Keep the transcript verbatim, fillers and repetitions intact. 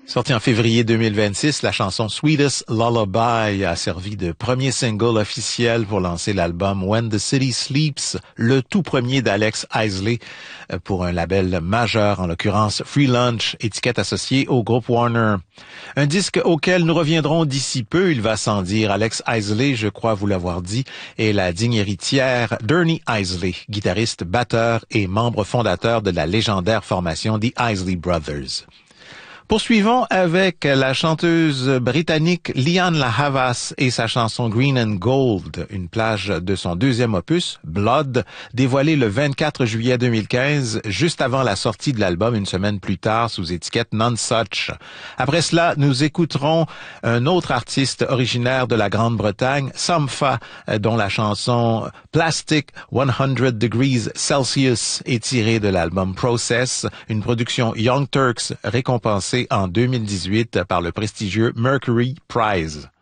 Sortie en février deux mille vingt-six, la chanson Sweetest Lullaby a servi de premier single officiel pour lancer l'album When the City Sleeps, le tout premier d'Alex Isley pour un label majeur, en l'occurrence Free Lunch, étiquette associée au groupe Warner. Un disque auquel nous reviendrons d'ici peu, il va sans dire. Alex Isley, je crois vous l'avoir dit, est la digne héritière d'Ernie Isley, guitariste, batteur et membre fondateur de la légendaire formation The Isley Brothers. Poursuivons avec la chanteuse britannique Lianne La Havas et sa chanson Green and Gold, une plage de son deuxième opus, Blood, dévoilé le vingt-quatre juillet deux mille quinze, juste avant la sortie de l'album une semaine plus tard sous étiquette Nonesuch. Après cela, nous écouterons un autre artiste originaire de la Grande-Bretagne, Sampha, dont la chanson Plastic one hundred degrees Celsius est tirée de l'album Process, une production Young Turks récompensée en deux mille dix-huit par le prestigieux Mercury Prize.